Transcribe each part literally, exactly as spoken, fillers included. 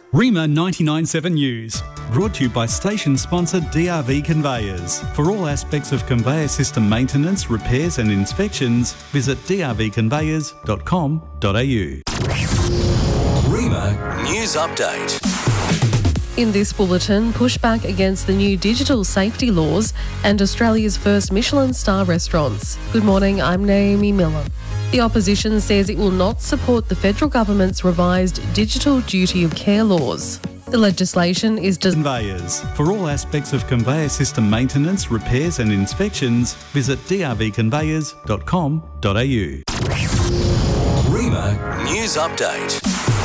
Rima ninety-nine point seven News, brought to you by station sponsor D R V Conveyors. For all aspects of conveyor system maintenance, repairs and inspections, visit d r v conveyors dot com dot a u. Rima News Update. In this bulletin, pushback against the new digital safety laws and Australia's first Michelin star restaurants. Good morning, I'm Naomi Miller. The opposition says it will not support the federal government's revised digital duty of care laws. The legislation is designed... Conveyors. For all aspects of conveyor system maintenance, repairs and inspections, visit d r v conveyors dot com dot a u. Rima News Update.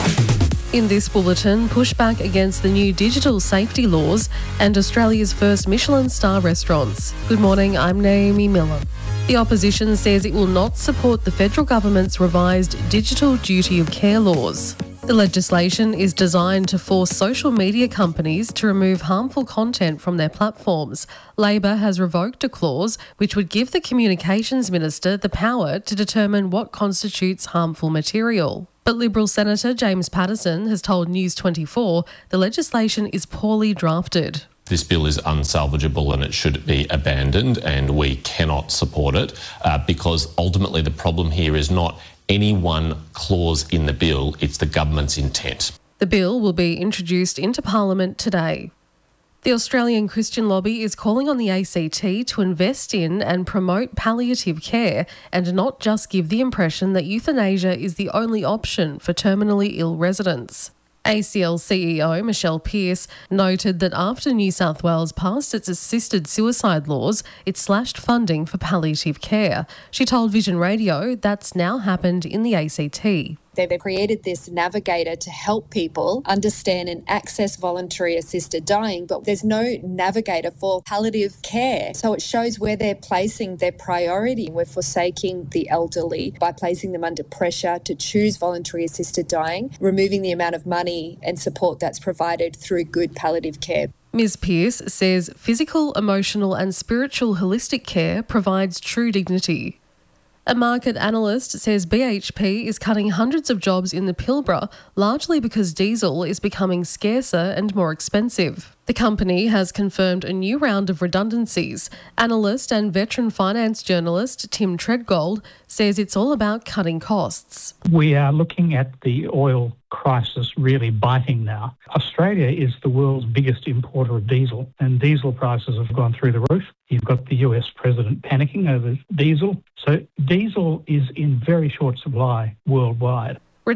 In this bulletin, pushback against the new digital safety laws and Australia's first Michelin star restaurants. Good morning, I'm Naomi Miller. The opposition says it will not support the federal government's revised digital duty of care laws. The legislation is designed to force social media companies to remove harmful content from their platforms. Labor has revoked a clause which would give the Communications Minister the power to determine what constitutes harmful material. But Liberal Senator James Paterson has told News twenty-four the legislation is poorly drafted. This bill is unsalvageable and it should be abandoned, and we cannot support it uh, because ultimately the problem here is not any one clause in the bill, it's the government's intent. The bill will be introduced into Parliament today. The Australian Christian Lobby is calling on the A C T to invest in and promote palliative care and not just give the impression that euthanasia is the only option for terminally ill residents. A C L C E O Michelle Pearce noted that after New South Wales passed its assisted suicide laws, it slashed funding for palliative care. She told Vision Radio that's now happened in the A C T. They've created this navigator to help people understand and access voluntary assisted dying, but there's no navigator for palliative care. So it shows where they're placing their priority. We're forsaking the elderly by placing them under pressure to choose voluntary assisted dying, removing the amount of money and support that's provided through good palliative care. Miz Pearce says physical, emotional and spiritual holistic care provides true dignity. A market analyst says B H P is cutting hundreds of jobs in the Pilbara, largely because diesel is becoming scarcer and more expensive. The company has confirmed a new round of redundancies. Analyst and veteran finance journalist Tim Treadgold says it's all about cutting costs. We are looking at the oil crisis really biting now. Australia is the world's biggest importer of diesel, and diesel prices have gone through the roof. You've got the U S president panicking over diesel. So diesel is in very short supply worldwide.